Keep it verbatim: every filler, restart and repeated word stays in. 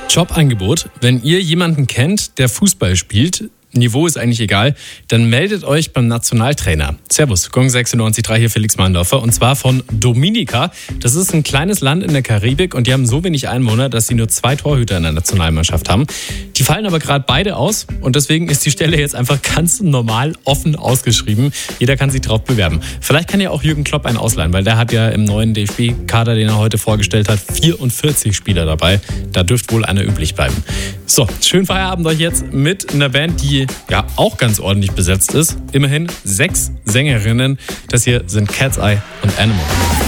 Jobangebot. Wenn ihr jemanden kennt, der Fußball spielt, Niveau ist eigentlich egal, dann meldet euch beim Nationaltrainer. Servus, Gong sechsundneunzig Komma drei, hier Felix Mahndorfer und zwar von Dominica. Das ist ein kleines Land in der Karibik und die haben so wenig Einwohner, dass sie nur zwei Torhüter in der Nationalmannschaft haben. Die fallen aber gerade beide aus und deswegen ist die Stelle jetzt einfach ganz normal offen ausgeschrieben. Jeder kann sich drauf bewerben. Vielleicht kann ja auch Jürgen Klopp einen ausleihen, weil der hat ja im neuen D F B-Kader, den er heute vorgestellt hat, vierundvierzig Spieler dabei. Da dürfte wohl einer üblich bleiben. So, schönen Feierabend euch jetzt mit einer Band, die ja auch ganz ordentlich besetzt ist. Immerhin sechs Sängerinnen. Das hier sind Cat's Eye und Animal.